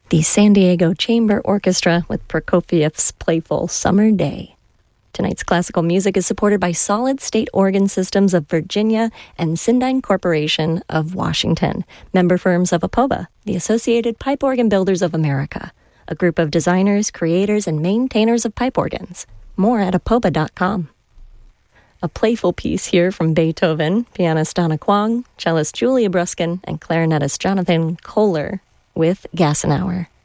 the San Diego Chamber Orchestra with Prokofiev's playful Summer Day. Tonight's classical music is supported by Solid State Organ Systems of Virginia and Sindyne Corporation of Washington, member firms of APOBA, the Associated Pipe Organ Builders of America, a group of designers, creators, and maintainers of pipe organs. More at apoba.com. A playful piece here from Beethoven, pianist Donna Kwong, cellist Julia Bruskin, and clarinetist Jonathan Kohler with Gassenauer.